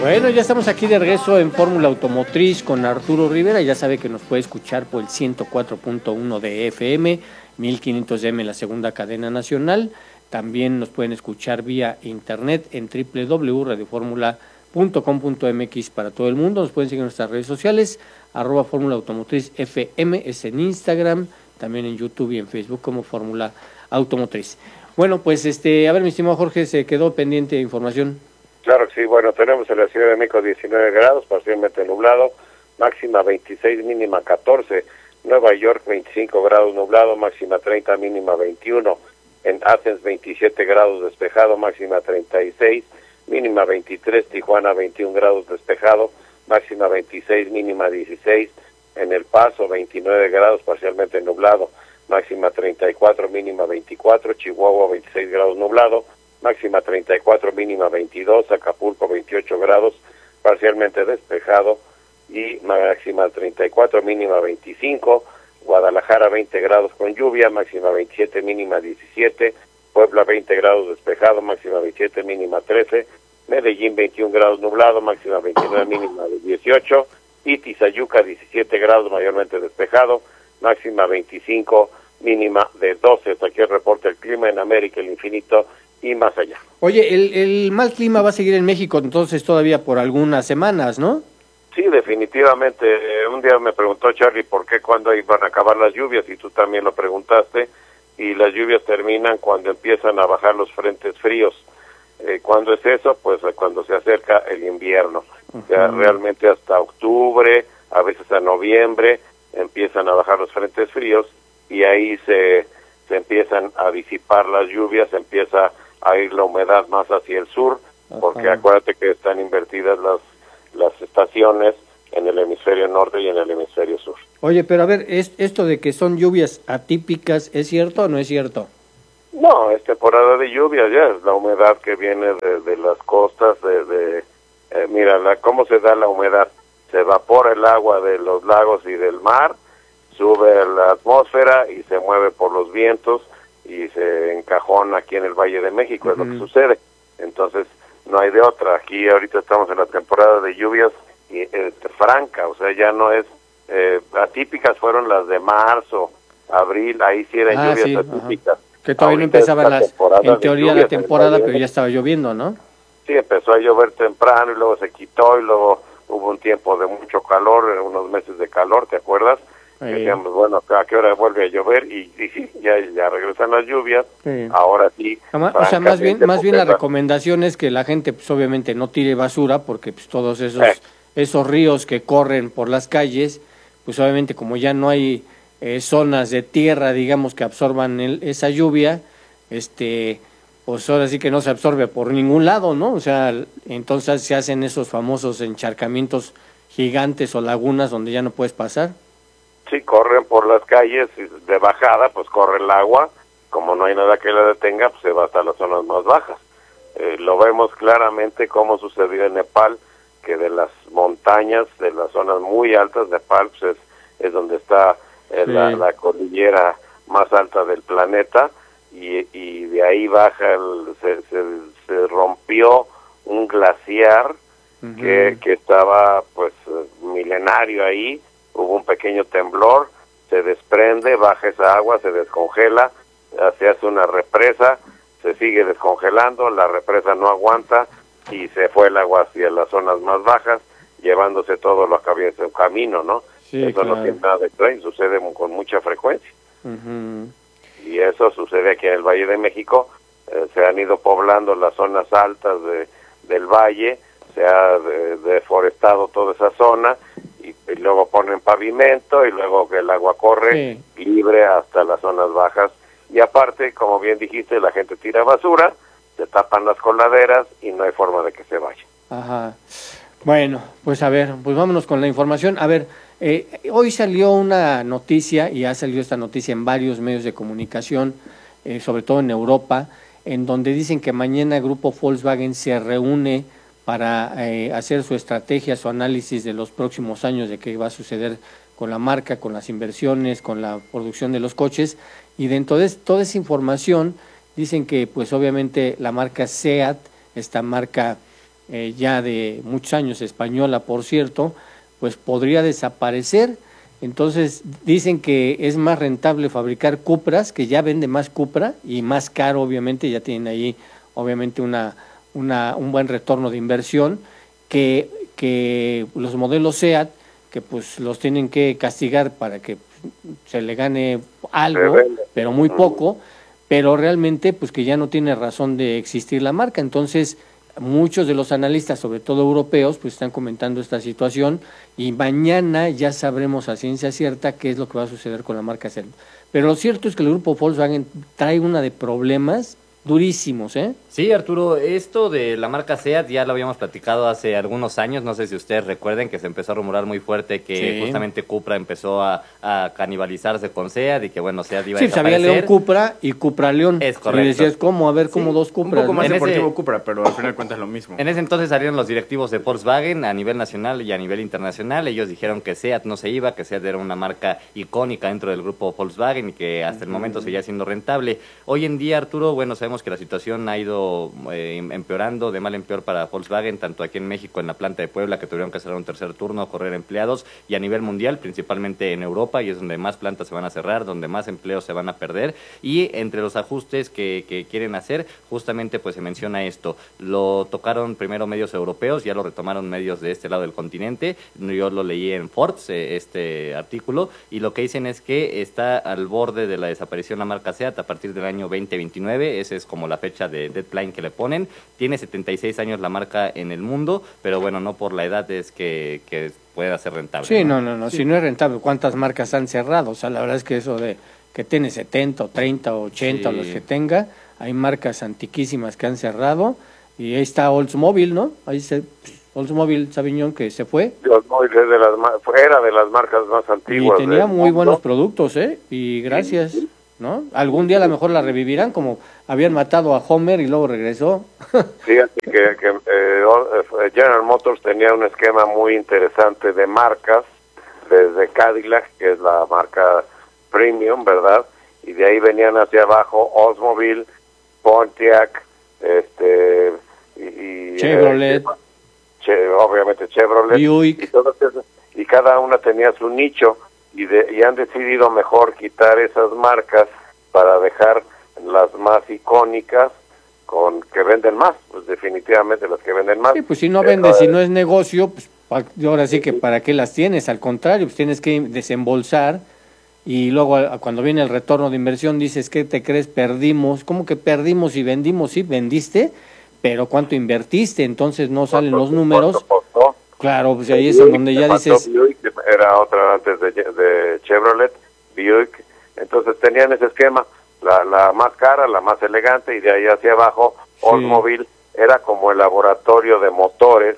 Bueno, ya estamos aquí de regreso en Fórmula Automotriz con Arturo Rivera. Ya sabe que nos puede escuchar por el 104.1 de FM, 1500 de M, la segunda cadena nacional. También nos pueden escuchar vía internet en www.radioformula.com.mx para todo el mundo. Nos pueden seguir en nuestras redes sociales, @Fórmula Automotriz FM, es en Instagram, también en YouTube y en Facebook como Fórmula Automotriz. Bueno, pues a ver, mi estimado Jorge, se quedó pendiente de información. Claro que sí, bueno, tenemos en la Ciudad de México 19 grados, parcialmente nublado, máxima 26, mínima 14, Nueva York 25 grados nublado, máxima 30, mínima 21, en Athens 27 grados despejado, máxima 36, mínima 23, Tijuana 21 grados despejado, máxima 26, mínima 16, en El Paso 29 grados, parcialmente nublado, máxima 34, mínima 24, Chihuahua 26 grados nublado, máxima 34, mínima 22, Acapulco 28 grados, parcialmente despejado y máxima 34, mínima 25, Guadalajara 20 grados con lluvia, máxima 27, mínima 17, Puebla 20 grados despejado, máxima 27, mínima 13, Medellín 21 grados nublado, máxima 29, mínima 18, y Tizayuca 17 grados mayormente despejado, máxima 25, mínima de 12. Hasta aquí el reporte del clima en América, el infinito y más allá. Oye, el mal clima va a seguir en México entonces todavía por algunas semanas, ¿no? Sí, definitivamente. Un día me preguntó Charlie por qué cuándo iban a acabar las lluvias, y tú también lo preguntaste, y las lluvias terminan cuando empiezan a bajar los frentes fríos. ¿Cuándo es eso? Pues cuando se acerca el invierno. Ya realmente hasta octubre, a veces a noviembre, empiezan a bajar los frentes fríos, y ahí se empiezan a disipar las lluvias, empieza a ir la humedad más hacia el sur, porque acuérdate que están invertidas las estaciones en el hemisferio norte y en el hemisferio sur. Oye, pero a ver, esto de que son lluvias atípicas, ¿es cierto o no es cierto? No, es temporada de lluvia ya, es la humedad que viene de las costas, mira, ¿cómo se da la humedad? Se evapora el agua de los lagos y del mar, sube a la atmósfera y se mueve por los vientos y se encajona aquí en el Valle de México, es lo que sucede. Entonces, no hay de otra. Aquí ahorita estamos en la temporada de lluvias franca, o sea, ya no es... atípicas fueron las de marzo, abril, ahí sí eran lluvias atípicas. Que todavía no empezaban en teoría la temporada, pero ya estaba lloviendo, ¿no? Sí, empezó a llover temprano y luego se quitó y luego hubo un tiempo de mucho calor, unos meses de calor, ¿te acuerdas? Decíamos, bueno, ¿a qué hora vuelve a llover? Y sí, ya regresan las lluvias, ahora sí. O sea, más bien la recomendación es que la gente, pues obviamente no tire basura, porque pues todos esos ríos que corren por las calles, pues obviamente como ya no hay zonas de tierra, digamos, que absorban esa lluvia, pues ahora sí que no se absorbe por ningún lado, ¿no? O sea, entonces se hacen esos famosos encharcamientos gigantes o lagunas donde ya no puedes pasar. Sí, corren por las calles de bajada, pues corre el agua, como no hay nada que la detenga, pues se va hasta las zonas más bajas. Lo vemos claramente como sucedió en Nepal, que de las montañas, de las zonas muy altas, Nepal pues es donde está la cordillera más alta del planeta, y de ahí baja, se rompió un glaciar que estaba pues milenario ahí. Hubo un pequeño temblor, se desprende, baja esa agua, se descongela, se hace una represa, se sigue descongelando, la represa no aguanta y se fue el agua hacia las zonas más bajas, llevándose todo lo que había en su camino, ¿no? Sí, eso no tiene nada de extraño, sucede con mucha frecuencia. Y eso sucede aquí en el Valle de México. Se han ido poblando las zonas altas del valle, se ha deforestado toda esa zona, y luego ponen pavimento, y luego que el agua corre libre hasta las zonas bajas, y aparte, como bien dijiste, la gente tira basura, se tapan las coladeras y no hay forma de que se vaya. Ajá. Bueno, pues a ver, pues vámonos con la información. A ver, hoy salió una noticia, y ha salido esta noticia en varios medios de comunicación, sobre todo en Europa, en donde dicen que mañana el grupo Volkswagen se reúne para hacer su estrategia, su análisis de los próximos años, de qué va a suceder con la marca, con las inversiones, con la producción de los coches, y dentro de toda esa información dicen que pues obviamente la marca SEAT, esta marca ya de muchos años, española por cierto, pues podría desaparecer. Entonces dicen que es más rentable fabricar Cupras, que ya vende más Cupra y más caro obviamente, ya tienen ahí obviamente un buen retorno de inversión, que los modelos SEAT, que pues los tienen que castigar para que se le gane algo, pero muy poco, pero realmente pues que ya no tiene razón de existir la marca. Entonces muchos de los analistas, sobre todo europeos, pues están comentando esta situación y mañana ya sabremos a ciencia cierta qué es lo que va a suceder con la marca SEAT. Pero lo cierto es que el grupo Volkswagen trae una de problemas durísimos, ¿eh? Sí, Arturo, esto de la marca SEAT ya lo habíamos platicado hace algunos años, no sé si ustedes recuerden que se empezó a rumorar muy fuerte que justamente Cupra empezó a canibalizarse con SEAT y que bueno, SEAT iba a desaparecer. Sí, había León Cupra y Cupra León. Es correcto. Y decías, ¿cómo? A ver, como dos Cupras. Un poco más ¿no? deportivo Cupra, pero al final de cuentas es lo mismo. En ese entonces salieron los directivos de Volkswagen a nivel nacional y a nivel internacional. Ellos dijeron que SEAT no se iba, que SEAT era una marca icónica dentro del grupo Volkswagen y que hasta el momento seguía siendo rentable. Hoy en día, Arturo, bueno, sabemos que la situación ha ido empeorando de mal en peor para Volkswagen, tanto aquí en México, en la planta de Puebla, que tuvieron que cerrar un tercer turno, correr empleados, y a nivel mundial, principalmente en Europa, y es donde más plantas se van a cerrar, donde más empleos se van a perder, y entre los ajustes que quieren hacer, justamente pues se menciona esto. Lo tocaron primero medios europeos, ya lo retomaron medios de este lado del continente, yo lo leí en Forbes, este artículo, y lo que dicen es que está al borde de la desaparición la marca SEAT a partir del año 2029, esa es como la fecha de deadline que le ponen. Tiene 76 años la marca en el mundo, pero bueno, no por la edad es que pueda ser rentable. Sí, no, sí. Si no es rentable, ¿cuántas marcas han cerrado? O sea, la verdad es que eso de que tiene 70 o 30 o 80 o los que tenga, hay marcas antiquísimas que han cerrado, y ahí está Oldsmobile, ¿no? Ahí Oldsmobile Sauvignon, que se fue. Oldsmobile era de las marcas más antiguas. Y tenía muy buenos productos, y gracias, ¿no? Algún día a lo mejor la revivirán, como habían matado a Homer y luego regresó. Fíjate que General Motors tenía un esquema muy interesante de marcas, desde Cadillac, que es la marca premium, ¿verdad? Y de ahí venían hacia abajo Oldsmobile, Pontiac, y Chevrolet, obviamente Chevrolet, Buick. Y cada una tenía su nicho, y han decidido mejor quitar esas marcas para dejar las más icónicas, que venden más, pues definitivamente las que venden más. Sí, pues si no vendes, si no es negocio, pues ahora sí que para qué las tienes, al contrario, pues tienes que desembolsar, y luego cuando viene el retorno de inversión dices, ¿qué te crees? Perdimos. ¿Cómo que perdimos y vendimos? Sí, vendiste, pero ¿cuánto invertiste? Entonces no salen los números. Claro, pues ahí es en donde ya dices... Buick, era otra antes de Chevrolet, Buick. Entonces tenían ese esquema, la más cara, la más elegante, y de ahí hacia abajo, Oldsmobile era como el laboratorio de motores,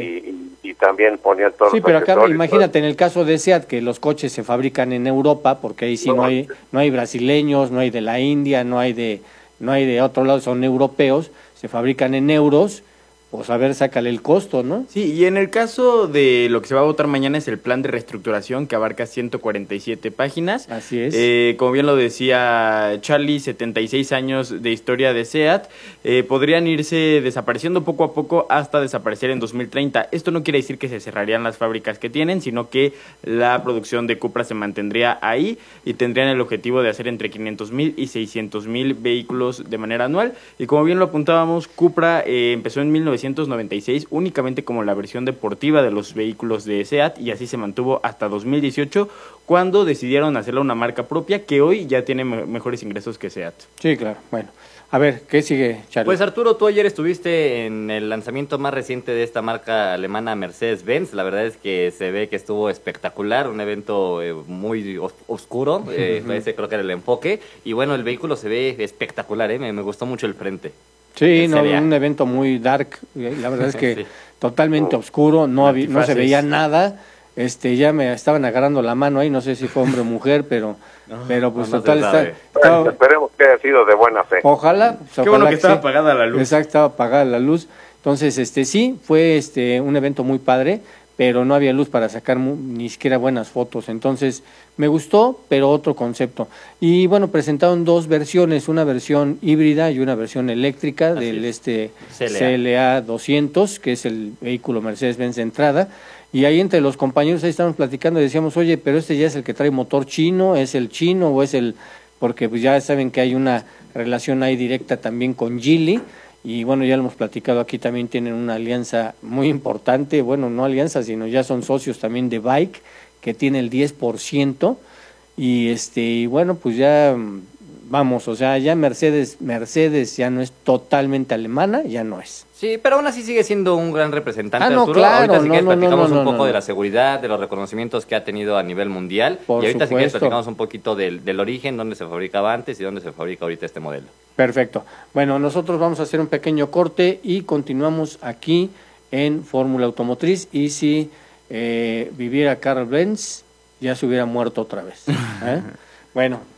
y también ponían todos los pero acá imagínate en el caso de SEAT, que los coches se fabrican en Europa, porque ahí sí no hay brasileños, no hay de la India, no hay de otro lado, son europeos, se fabrican en euros. Pues a ver, sácale el costo, ¿no? Sí, y en el caso de lo que se va a votar mañana es el plan de reestructuración, que abarca 147 páginas. Así es. Como bien lo decía Charlie, 76 años de historia de SEAT, podrían irse desapareciendo poco a poco hasta desaparecer en 2030. Esto no quiere decir que se cerrarían las fábricas que tienen, sino que la producción de Cupra se mantendría ahí y tendrían el objetivo de hacer entre 500,000 y 600,000 vehículos de manera anual. Y como bien lo apuntábamos, Cupra empezó en 1996 únicamente como la versión deportiva de los vehículos de SEAT, y así se mantuvo hasta 2018, cuando decidieron hacerla una marca propia que hoy ya tiene mejores ingresos que SEAT. Sí, claro. Bueno, a ver, ¿qué sigue, Charlie? Pues Arturo, tú ayer estuviste en el lanzamiento más reciente de esta marca alemana Mercedes-Benz. La verdad es que se ve que estuvo espectacular, un evento muy oscuro, ese creo que era el enfoque, y bueno, el vehículo se ve espectacular, me gustó mucho el frente. Sí, un evento muy dark, la verdad es que totalmente oscuro, no se veía nada, ya me estaban agarrando la mano ahí, no sé si fue hombre o mujer, pero pues total esperemos que haya sido de buena fe. Ojalá. Qué bueno que estaba apagada la luz. Exacto, estaba apagada la luz. Entonces, sí, fue un evento muy padre, pero no había luz para sacar ni siquiera buenas fotos. Entonces, me gustó, pero otro concepto. Y bueno, presentaron dos versiones, una versión híbrida y una versión eléctrica del CLA 200, que es el vehículo Mercedes-Benz de entrada. Y ahí entre los compañeros ahí estábamos platicando y decíamos, oye, pero este ya es el que trae motor chino, ¿es el chino o es el...? Porque pues ya saben que hay una relación ahí directa también con Geely. Y bueno, ya lo hemos platicado aquí, también tienen una alianza muy importante, bueno, no alianza, sino ya son socios también de Bike, que tiene el 10%, y bueno, pues ya vamos, o sea, ya Mercedes ya no es totalmente alemana, ya no es. Sí, pero aún así sigue siendo un gran representante, no, Arturo. claro, Ahorita si quieres platicamos un poco no. de la seguridad, de los reconocimientos que ha tenido a nivel mundial. Por y ahorita si quieres supuesto. platicamos un poquito del origen, dónde se fabricaba antes y dónde se fabrica ahorita este modelo. Perfecto. Bueno, nosotros vamos a hacer un pequeño corte y continuamos aquí en Fórmula Automotriz. Y si viviera Carl Benz, ya se hubiera muerto otra vez. Bueno,